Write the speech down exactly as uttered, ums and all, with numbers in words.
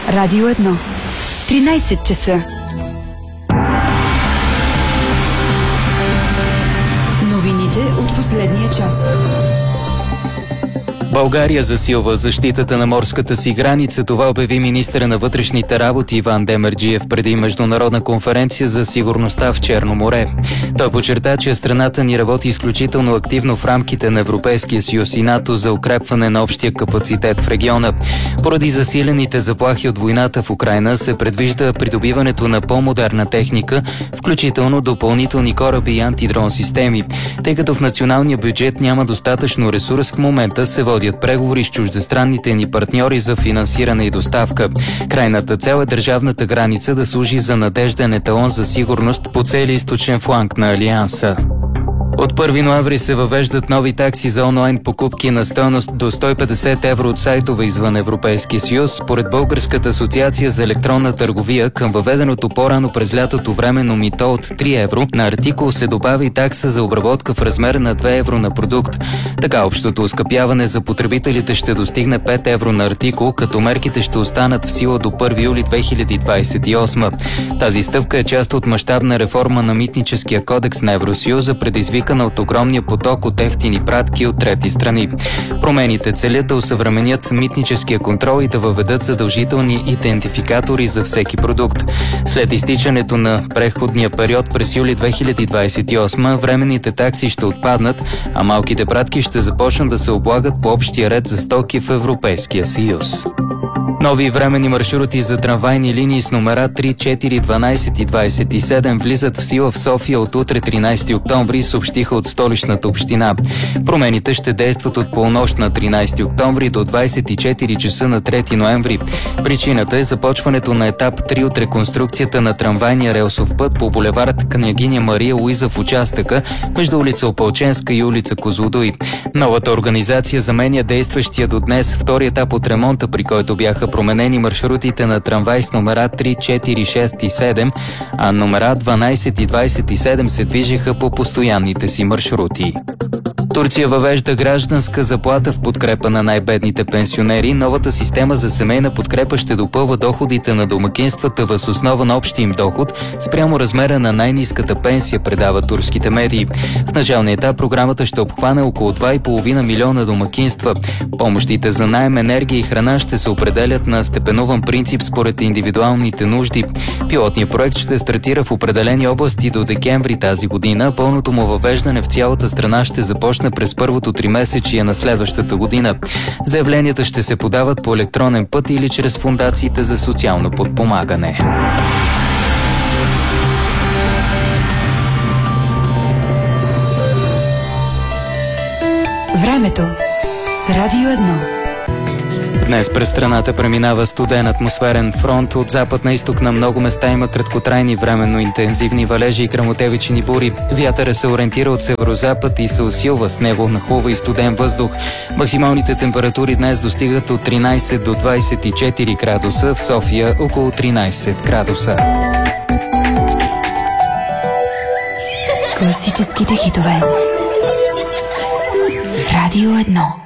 Радио едно. тринайсет часа. Новините от последния час. България засилва защитата на морската си граница. Това обяви министъра на вътрешните работи Иван Демерджиев преди международна конференция за сигурността в Черно море. Той подчерта, че страната ни работи изключително активно в рамките на Европейския съюз и НАТО за укрепване на общия капацитет в региона. Поради засилените заплахи от войната в Украйна се предвижда придобиването на по-модерна техника, включително допълнителни кораби и антидрон системи. Тъй като в националния бюджет няма достатъчно ресурс, в момента се води преговори с чуждестранните ни партньори за финансиране и доставка. Крайната цел е държавната граница да служи за надежден еталон за сигурност по целия източен фланг на Алианса. От първи ноември се въвеждат нови такси за онлайн покупки на стойност до сто и петдесет евро от сайтове извън Европейския съюз. Според Българската асоциация за електронна търговия, към въведеното по-рано през лятото временно мито от три евро на артикул се добави такса за обработка в размер на две евро на продукт. Така общото оскъпяване за потребителите ще достигне пет евро на артикул, като мерките ще останат в сила до първи юли две хиляди двадесет и осма. Тази стъпка е част от мащабна реформа на митническия кодекс на Евросъюза, предизвикана от огромния поток от евтини пратки от трети страни. Промените целят да осъвременят митническия контрол и да въведат задължителни идентификатори за всеки продукт. След изтичането на преходния период през юли две хиляди двадесет и осма, временните такси ще отпаднат, а малките пратки ще започнат да се облагат по общия ред за стоки в Европейския съюз. Нови временни маршрути за трамвайни линии с номера три, четири, дванайсет и двадесет и седем влизат в сила в София от утре тринайсети октомври, съобщиха от Столичната община. Промените ще действат от полунощ на тринайсети октомври до двадесет и четири часа на трети ноември. Причината е започването на етап три от реконструкцията на трамвайния релсов път по булевард Княгиня Мария Луиза в участъка между улица Опалченска и улица Козлодуй. Новата организация заменя действащия до днес втори етап от ремонта, при който бяха променени маршрутите на трамвай с номера три, четири, шест и седем, а номера дванайсет и двадесет и седем се движиха по постоянните си маршрути. Турция въвежда гражданска заплата в подкрепа на най-бедните пенсионери. Новата система за семейна подкрепа ще допълва доходите на домакинствата въз основа на общия им доход спрямо размера на най-ниската пенсия, предава турските медии. В началния етап програмата ще обхване около два и половина милиона домакинства. Помощите за наем, енергия и храна ще се определят на степенуван принцип според индивидуалните нужди. Пилотният проект ще стартира в определени области до декември тази година. Пълното му въвеждане в цялата страна ще започне през първото тримесечие на следващата година. Заявленията ще се подават по електронен път или чрез фондациите за социално подпомагане. Времето с Радио едно. Днес през страната преминава студен атмосферен фронт. От запад на изток на много места има краткотрайни временно интензивни валежи и гръмотевични бури. Вятърът се ориентира от северозапад и се усилва, с него нахлува и студен въздух. Максималните температури днес достигат от тринайсет до двадесет и четири градуса, в София около тринайсет градуса. Класическите хитове. Радио едно.